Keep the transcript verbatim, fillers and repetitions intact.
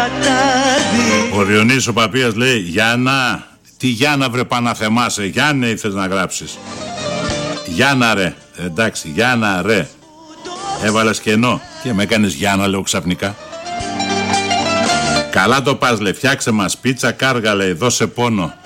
Ο Διονύσης ο Παπίας λέει: Γιάννα, τι Γιάννα βρε Παναθεμάσαι, Γιάννε ήθελες να γράψεις. Γιάννα ρε, εντάξει, Γιάννα ρε. Έβαλες κενό και με έκανες Γιάννα, λέω ξαφνικά. Καλά το πας, λέει, φτιάξε μας πίτσα, κάργα, λέει, δώσε πόνο.